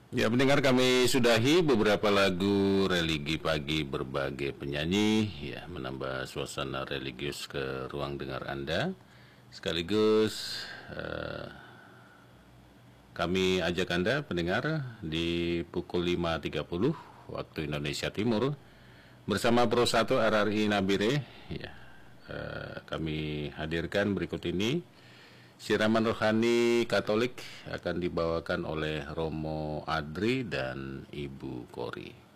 Ya, pendengar, kami sudahi beberapa lagu religi pagi berbagai penyanyi ya, menambah suasana religius ke ruang dengar Anda. Sekaligus kami ajak Anda pendengar di pukul 5.30 waktu Indonesia Timur bersama Pro 1 RRI Nabire ya. Kami hadirkan berikut ini. Siraman rohani Katolik akan dibawakan oleh Romo Adri dan Ibu Kori.